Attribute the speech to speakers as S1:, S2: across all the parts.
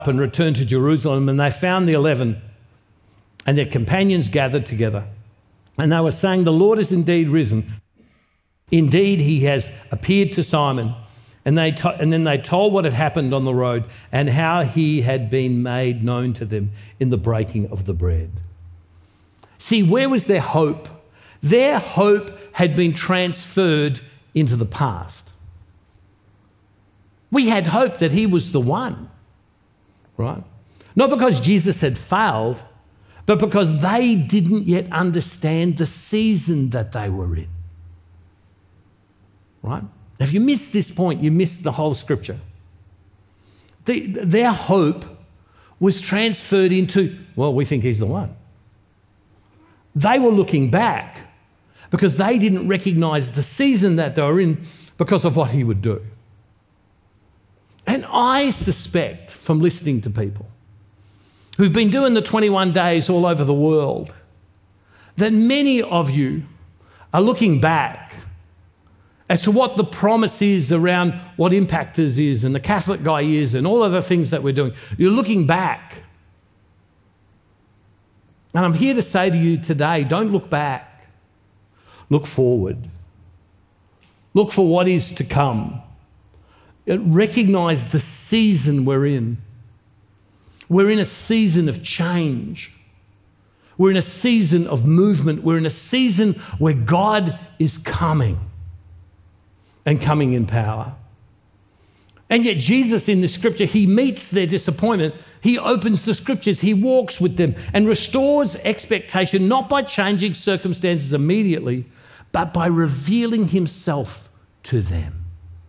S1: and returned to Jerusalem, and they found the 11 and their companions gathered together. And they were saying, "The Lord is indeed risen. Indeed, he has appeared to Simon." And then they told what had happened on the road and how he had been made known to them in the breaking of the bread. See, where was their hope? Their hope had been transferred into the past. We had hope that he was the one, right? Not because Jesus had failed, but because they didn't yet understand the season that they were in, right? If you miss this point, you miss the whole scripture. Their hope was transferred into, well, we think he's the one. They were looking back because they didn't recognise the season that they were in because of what he would do. And I suspect from listening to people who've been doing the 21 days all over the world that many of you are looking back as to what the promise is around what Impactors is and the Catholic Guy is and all of the things that we're doing. You're looking back. And I'm here to say to you today, don't look back. Look forward. Look for what is to come. Recognise the season we're in. We're in a season of change. We're in a season of movement. We're in a season where God is coming. And coming in power. And yet Jesus in the scripture, he meets their disappointment. He opens the scriptures. He walks with them and restores expectation, not by changing circumstances immediately, but by revealing himself to them.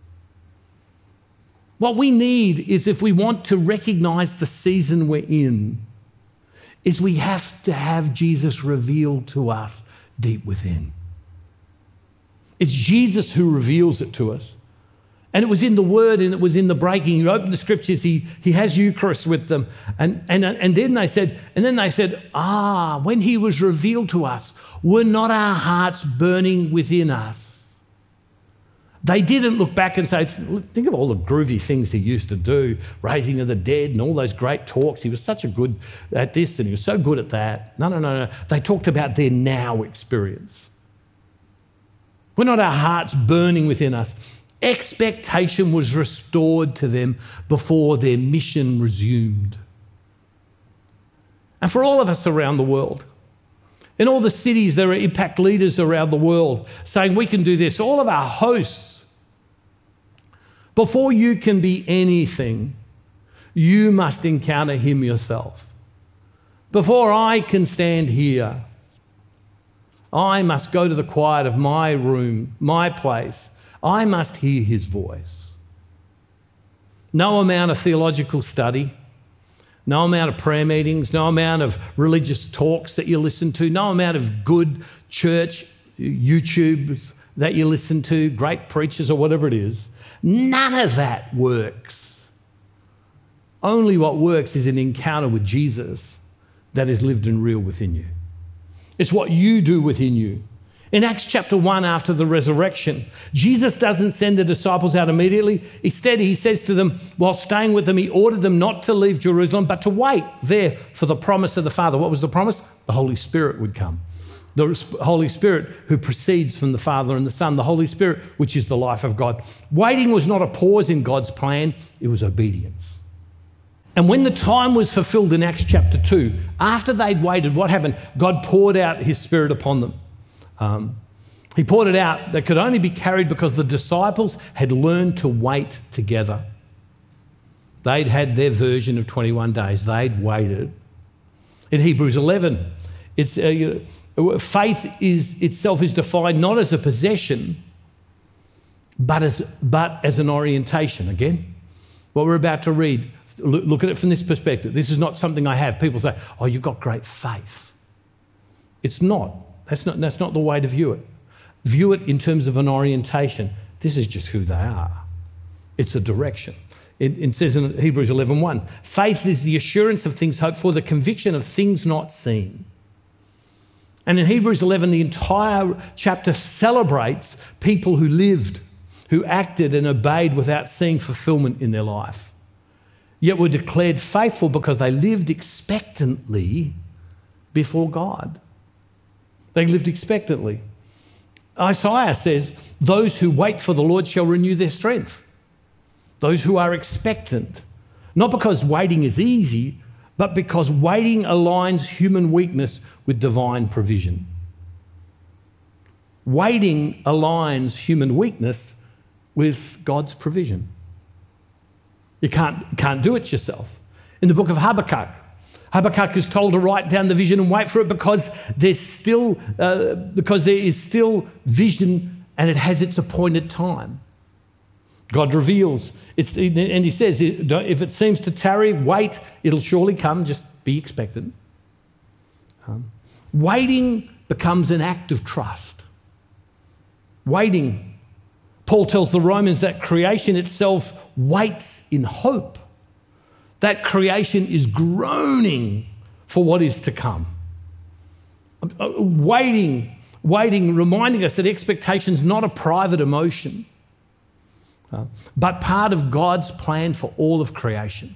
S1: What we need is, if we want to recognize the season we're in, is we have to have Jesus revealed to us deep within. It's Jesus who reveals it to us. And it was in the word and it was in the breaking. You open the scriptures, he has Eucharist with them. And then they said, when he was revealed to us, were not our hearts burning within us? They didn't look back and say, think of all the groovy things he used to do, raising of the dead and all those great talks. He was such a good at this and he was so good at that. No. They talked about their now experience. Were not our hearts burning within us? Expectation was restored to them before their mission resumed. And for all of us around the world, in all the cities, there are impact leaders around the world saying we can do this. All of our hosts, before you can be anything, you must encounter him yourself. Before I can stand here, I must go to the quiet of my room, my place. I must hear his voice. No amount of theological study, no amount of prayer meetings, no amount of religious talks that you listen to, no amount of good church YouTubes that you listen to, great preachers or whatever it is, none of that works. Only what works is an encounter with Jesus that is lived and real within you. It's what you do within you. In Acts chapter 1, after the resurrection, Jesus doesn't send the disciples out immediately. Instead, he says to them, while staying with them, he ordered them not to leave Jerusalem, but to wait there for the promise of the Father. What was the promise? The Holy Spirit would come. The Holy Spirit who proceeds from the Father and the Son, the Holy Spirit, which is the life of God. Waiting was not a pause in God's plan, it was obedience. And when the time was fulfilled in Acts chapter 2, after they'd waited, what happened? God poured out his Spirit upon them. He poured it out that could only be carried because the disciples had learned to wait together. They'd had their version of 21 days. They'd waited. In Hebrews 11, it's faith itself is defined not as a possession, but as an orientation. Again, what we're about to read, look at it from this perspective. This is not something I have. People say, oh, you've got great faith. It's not. That's not the way to view it. View it in terms of an orientation. This is just who they are. It's a direction. It says in Hebrews 11:1, faith is the assurance of things hoped for, the conviction of things not seen. And in Hebrews 11, the entire chapter celebrates people who lived, who acted and obeyed without seeing fulfillment in their life. yet were declared faithful because they lived expectantly before God. They lived expectantly. Isaiah says, those who wait for the Lord shall renew their strength. Those who are expectant. Not because waiting is easy, but because waiting aligns human weakness with divine provision. Waiting aligns human weakness with God's provision. You can't do it yourself. In the book of Habakkuk, Habakkuk is told to write down the vision and wait for it because there is still vision and it has its appointed time. God reveals, and he says, if it seems to tarry, wait, it'll surely come, just be expectant. Waiting becomes an act of trust. Waiting. Paul tells the Romans that creation itself waits in hope. That creation is groaning for what is to come. Waiting, reminding us that expectation is not a private emotion, but part of God's plan for all of creation.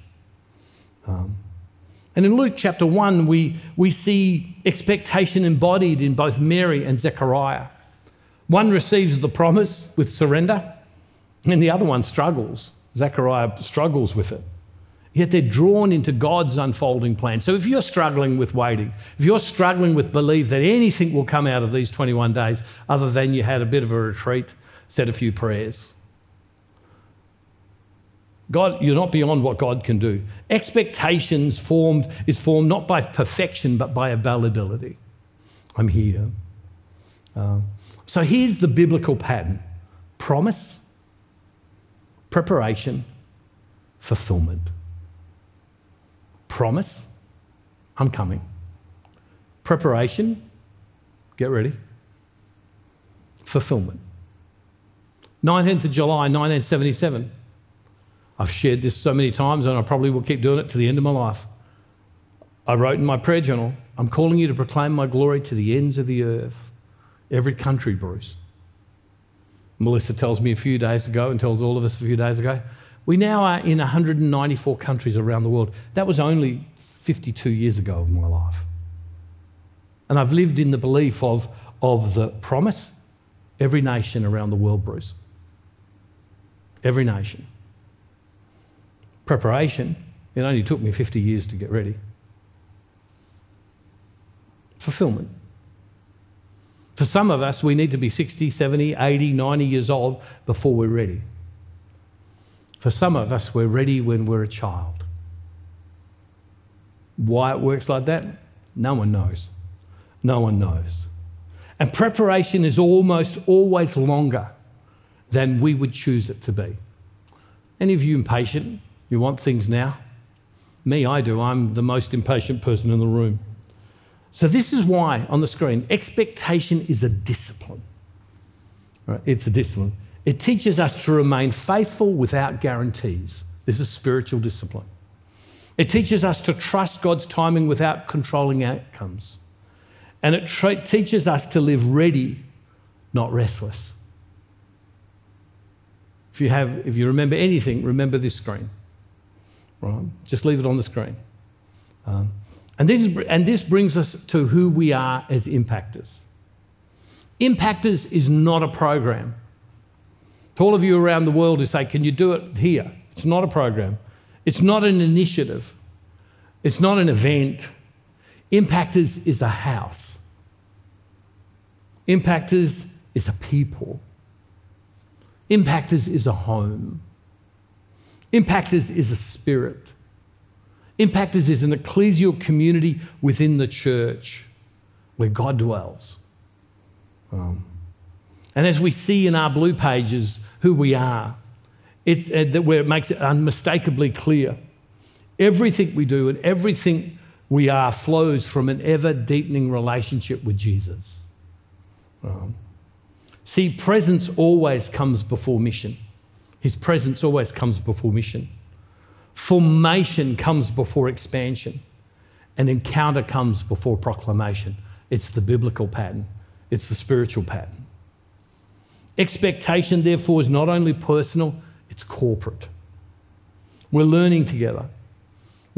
S1: And in Luke chapter 1, we see expectation embodied in both Mary and Zechariah. One receives the promise with surrender, and the other one struggles. Zechariah struggles with it. Yet they're drawn into God's unfolding plan. So if you're struggling with waiting, if you're struggling with belief that anything will come out of these 21 days other than you had a bit of a retreat, said a few prayers, God, you're not beyond what God can do. Expectations is formed not by perfection, but by availability. I'm here. So here's the biblical pattern: promise, preparation, fulfillment. Promise, I'm coming. Preparation, get ready. Fulfillment. 19th of July, 1977. I've shared this so many times and I probably will keep doing it to the end of my life. I wrote in my prayer journal, I'm calling you to proclaim my glory to the ends of the earth. Every country, Bruce. Melissa tells me a few days ago and tells all of us a few days ago, we now are in 194 countries around the world. That was only 52 years ago of my life. And I've lived in the belief of the promise, every nation around the world, Bruce. Every nation. Preparation, it only took me 50 years to get ready. Fulfillment. For some of us, we need to be 60, 70, 80, 90 years old before we're ready. For some of us, we're ready when we're a child. Why it works like that? No one knows. No one knows. And preparation is almost always longer than we would choose it to be. Any of you impatient? You want things now? Me, I do. I'm the most impatient person in the room. So this is why, on the screen, expectation is a discipline. Right? It's a discipline. It teaches us to remain faithful without guarantees. This is spiritual discipline. It teaches us to trust God's timing without controlling outcomes. And it teaches us to live ready, not restless. If you remember anything, remember this screen. Right? Just leave it on the screen. And this brings us to who we are as impactors. Impactors is not a program. To all of you around the world who say, can you do it here? It's not a program. It's not an initiative. It's not an event. Impactors is a house. Impactors is a people. Impactors is a home. Impactors is a spirit. Impactors is an ecclesial community within the church where God dwells. And as we see in our blue pages who we are, it's where it makes it unmistakably clear. Everything we do and everything we are flows from an ever-deepening relationship with Jesus. See, presence always comes before mission. His presence always comes before mission. Formation comes before expansion. An encounter comes before proclamation. It's the biblical pattern. It's the spiritual pattern. Expectation, therefore, is not only personal, it's corporate. We're learning together.